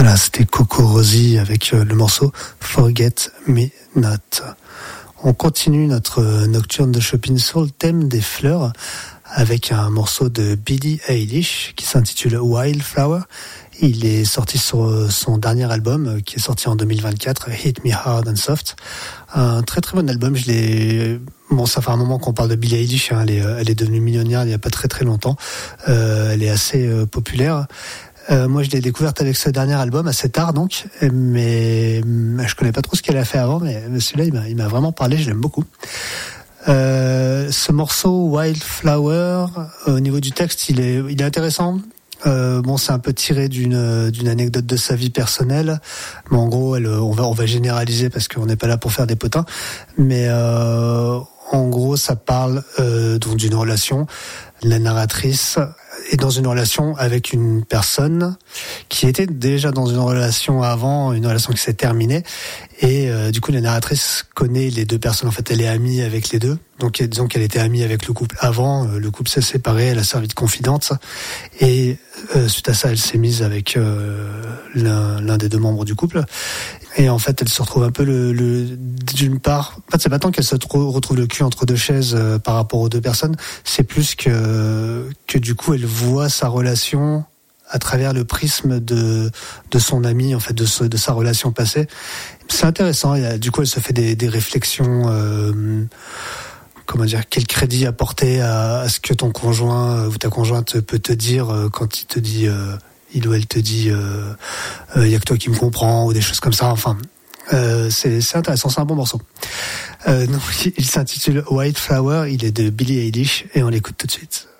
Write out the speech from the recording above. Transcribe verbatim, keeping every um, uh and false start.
Voilà, c'était Coco Rosie avec le morceau Forget Me Not. On continue notre nocturne de shopping sur le thème des fleurs avec un morceau de Billie Eilish qui s'intitule Wildflower. Il est sorti sur son dernier album qui est sorti en deux mille vingt-quatre, Hit Me Hard and Soft. Un très très bon album. Je l'ai. Bon, ça fait un moment qu'on parle de Billie Eilish. Hein. Elle est, elle est devenue millionnaire il n'y a pas très très longtemps. Euh, elle est assez euh, populaire. Euh, moi, je l'ai découverte avec ce dernier album, assez tard donc, mais je connais pas trop ce qu'elle a fait avant, mais celui-là, il m'a, il m'a vraiment parlé, je l'aime beaucoup. Euh, ce morceau Wildflower, au niveau du texte, il est, il est intéressant. Euh, bon, c'est un peu tiré d'une d'une anecdote de sa vie personnelle, mais en gros, elle, on va on va généraliser parce qu'on n'est pas là pour faire des potins, mais euh, en gros, ça parle euh, donc d'une relation. La narratrice est dans une relation avec une personne qui était déjà dans une relation avant, une relation qui s'est terminée. Et euh, du coup, la narratrice connaît les deux personnes. En fait, elle est amie avec les deux. Donc, disons qu'elle était amie avec le couple avant. Le couple s'est séparé, elle a servi de confidente. Et euh, suite à ça, elle s'est mise avec euh, l'un, l'un des deux membres du couple. Et en fait, elle se retrouve un peu le, le d'une part. En fait, c'est pas tant qu'elle se trou- retrouve le cul entre deux chaises euh, par rapport aux deux personnes. C'est plus que que du coup, elle voit sa relation à travers le prisme de de son ami, en fait, de ce, de sa relation passée. C'est intéressant. Il y a, du coup, elle se fait des, des réflexions. Euh, comment dire, quel crédit apporter à, à ce que ton conjoint ou ta conjointe peut te dire euh, quand il te dit. Euh, il ou elle te dit euh, euh, y a que toi qui me comprends ou des choses comme ça. Enfin, euh, c'est, c'est intéressant, c'est un bon morceau. Euh, donc, il s'intitule White Flower, il est de Billie Eilish et on l'écoute tout de suite.